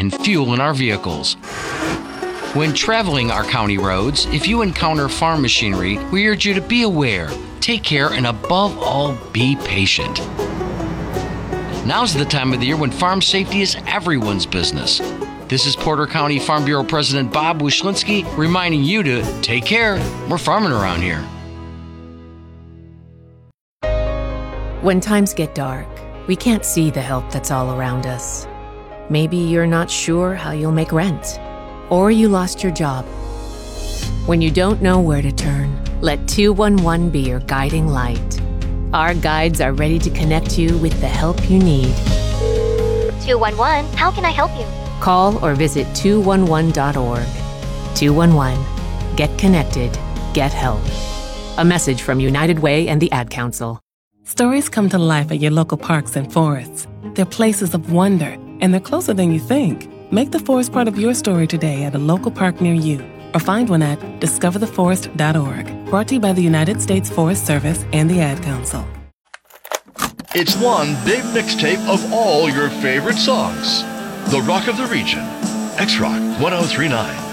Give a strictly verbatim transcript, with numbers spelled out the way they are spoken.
and fuel in our vehicles. When traveling our county roads, if you encounter farm machinery, we urge you to be aware, take care, and above all, be patient. Now's the time of the year when farm safety is everyone's business. This is Porter County Farm Bureau President Bob Wyszynski reminding you to take care. We're farming around here. When times get dark, we can't see the help that's all around us. Maybe you're not sure how you'll make rent, or you lost your job. When you don't know where to turn, let two one one be your guiding light. Our guides are ready to connect you with the help you need. two one one, how can I help you? Call or visit two one one dot org. two one one. Get connected. Get help. A message from United Way and the Ad Council. Stories come to life at your local parks and forests. They're places of wonder, and they're closer than you think. Make the forest part of your story today at a local park near you, or find one at discover the forest dot org. Brought to you by the United States Forest Service and the Ad Council. It's one big mixtape of all your favorite songs. The Rock of the Region. X-Rock one oh three point nine.